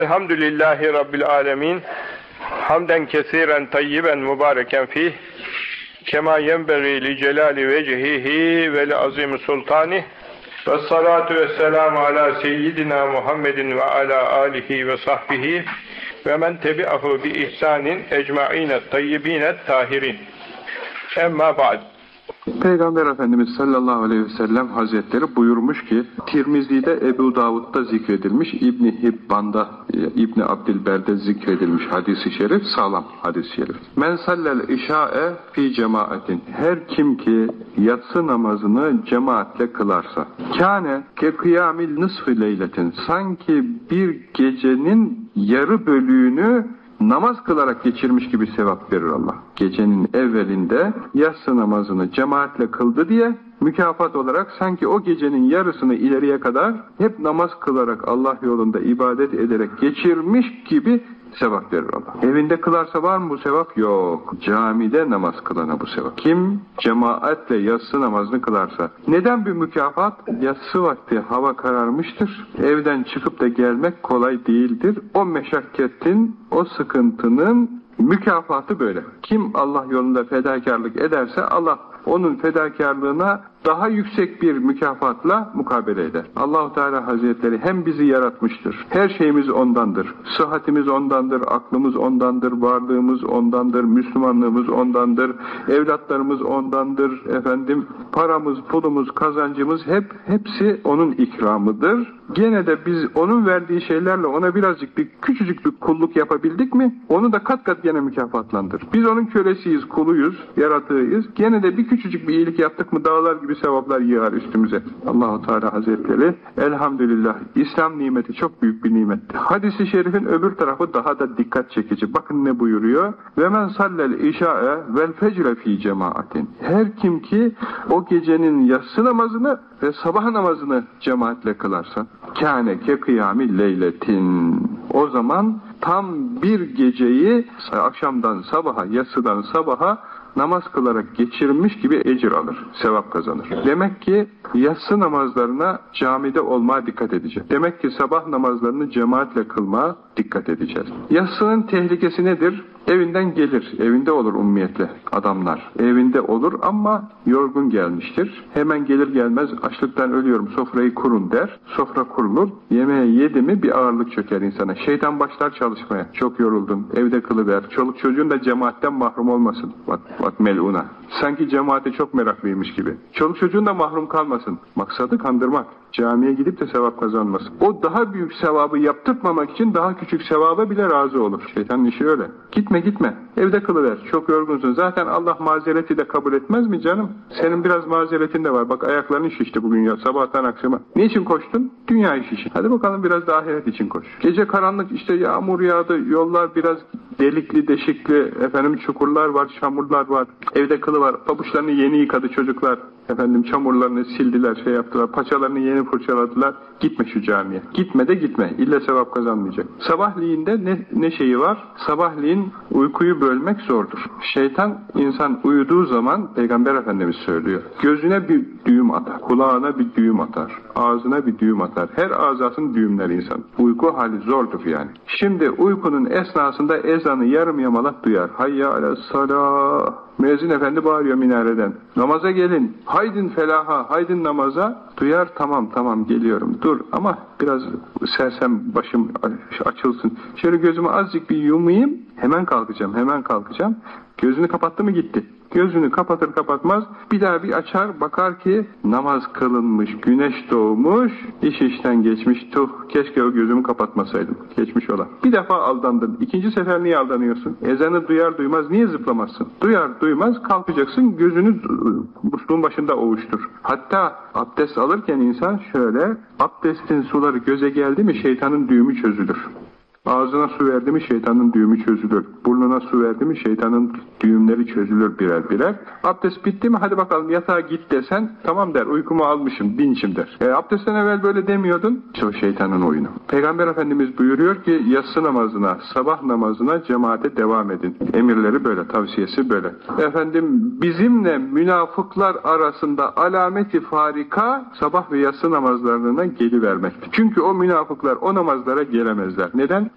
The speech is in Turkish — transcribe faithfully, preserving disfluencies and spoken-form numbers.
Elhamdülillahi Rabbil alemin. Hamden kesiren tayyiben mübareken fih. Kema yenbeği li celali vecihihi ve li azim sultani. Ve salatu ve selamu ala seyyidina Muhammedin ve ala alihi ve sahbihi ve men tebi'ahu bi ihsanin ecma'ine tayyibine tahirin. Emma ba'd. Peygamber Efendimiz sallallahu aleyhi ve sellem Hazretleri buyurmuş ki, Tirmizi'de, Ebu Davud'da zikredilmiş, İbn-i Hibban'da, İbn-i Abdilber'de zikredilmiş hadis-i şerif, sağlam hadis-i şerif. Men sallel işa'e fi cemaatin. Her kim ki yatsı namazını cemaatle kılarsa, kâne ke kıyamil nısfı leyletin. Sanki bir gecenin yarı bölüğünü namaz kılarak geçirmiş gibi sevap verir Allah. Gecenin evvelinde yatsı namazını cemaatle kıldı diye mükafat olarak sanki o gecenin yarısını ileriye kadar hep namaz kılarak Allah yolunda ibadet ederek geçirmiş gibi sevap verir Allah. Evinde kılarsa var mı bu sevap? Yok. Camide namaz kılana bu sevap. Kim cemaatle yatsı namazını kılarsa. Neden bir mükafat? Yatsı vakti hava kararmıştır. Evden çıkıp da gelmek kolay değildir. O meşakkatin, o sıkıntının mükafatı böyle. Kim Allah yolunda fedakarlık ederse Allah onun fedakarlığına daha yüksek bir mükafatla mukabele eder. Allah-u Teala Hazretleri hem bizi yaratmıştır. Her şeyimiz ondandır. Sıhhatimiz ondandır, aklımız ondandır, varlığımız ondandır, Müslümanlığımız ondandır, evlatlarımız ondandır, efendim paramız, pulumuz, kazancımız hep hepsi onun ikramıdır. Gene de biz onun verdiği şeylerle ona birazcık bir küçücük bir kulluk yapabildik mi? Onu da kat kat gene mükafatlandır. Biz onun kölesiyiz, kuluyuz, yaratığıyız. Gene de bir küçücük bir iyilik yaptık mı dağlar gibi sevaplar yığar üstümüze. Allah-u Teala Hazretleri elhamdülillah İslam nimeti çok büyük bir nimettir. Hadis-i şerifin öbür tarafı daha da dikkat çekici. Bakın ne buyuruyor? Ve men sallel işa'e vel fecre fi cemaatin. Her kim ki o gecenin yatsı namazını ve sabah namazını cemaatle kılarsa kâne ke kıyamil leyletin. O zaman tam bir geceyi akşamdan sabaha, yatsıdan sabaha namaz kılarak geçirmiş gibi ecir alır, sevap kazanır. Demek ki yatsı namazlarına camide olmaya dikkat edeceğiz. Demek ki sabah namazlarını cemaatle kılmaya dikkat edeceğiz. Yatsının tehlikesi nedir? Evinden gelir, evinde olur ummiyetle adamlar. Evinde olur ama yorgun gelmiştir. Hemen gelir gelmez açlıktan ölüyorum, sofrayı kurun der. Sofra kurulur, yemeği yedi mi bir ağırlık çöker insana. Şeytan başlar çalışmaya. Çok yoruldum, evde kılıver. Çoluk çocuğun da cemaatten mahrum olmasın. Bak, bak meluna. Sanki cemaate çok meraklıymış gibi. Çoluk çocuğun da mahrum kalmasın. Maksadı kandırmak. Camiye gidip de sevap kazanmasın. O daha büyük sevabı yaptırtmamak için daha küçük sevaba bile razı olur. Şeytanın işi öyle. Gitme gitme. Evde kılıver. Çok yorgunsun. Zaten Allah mazereti de kabul etmez mi canım? Senin biraz mazeretin de var. Bak ayakların şişti bugün ya. Sabahtan akşama. Niçin koştun? Dünya işi için. Hadi bakalım biraz da ahiret için koş. Gece karanlık işte yağmur yağdı. Yollar biraz delikli deşikli. Efendim çukurlar var. Çamurlar var. Evde kılı var. Pabuçlarını yeni yıkadı çocuklar. Efendim çamurlarını sildiler, şey yaptılar. Paçalarını yeni fırçaladılar. Gitme şu camiye. Gitme de gitme. İlle sevap kazanmayacak. Sabahliğinde ne, ne şeyi var? Sabahliğin uykuyu bölmek zordur. Şeytan insan uyuduğu zaman Peygamber Efendimiz söylüyor. Gözüne bir düğüm atar. Kulağına bir düğüm atar. Ağzına bir düğüm atar. Her azasını düğümler insan. Uyku hali zordur yani. Şimdi uykunun esnasında ezanı yarım yamalak duyar. Hayya aleyhissalah. Müezzin efendi bağırıyor minareden. Namaza gelin. Haydin felaha, haydin namaza. Duyar tamam tamam geliyorum. Dur ama biraz sersem başım açılsın. Şöyle gözümü azıcık bir yumayım. Hemen kalkacağım, hemen kalkacağım. Gözünü kapattı mı gitti. Gözünü kapatır kapatmaz bir daha bir açar bakar ki namaz kılınmış, güneş doğmuş, iş işten geçmiş. Tuh keşke o gözümü kapatmasaydım. Geçmiş ola. Bir defa aldandın. İkinci sefer niye aldanıyorsun? Ezanı duyar duymaz niye zıplamazsın? Duyar duymaz kalkacaksın gözünü musluğun başında ovuştur. Hatta abdest alırken insan şöyle abdestin suları göze geldi mi şeytanın düğümü çözülür. Ağzına su verdi mi şeytanın düğümü çözülür. Burnuna su verdi mi şeytanın düğümleri çözülür birer birer. Abdest bitti mi hadi bakalım yatağa git desen tamam der uykumu almışım dinçim der. E, abdestten evvel böyle demiyordun. İşte o şeytanın oyunu. Peygamber Efendimiz buyuruyor ki yatsı namazına, sabah namazına cemaate devam edin. Emirleri böyle, tavsiyesi böyle. Efendim bizimle münafıklar arasında alameti farika sabah ve yatsı namazlarına gelivermektir. Çünkü o münafıklar o namazlara gelemezler. Neden?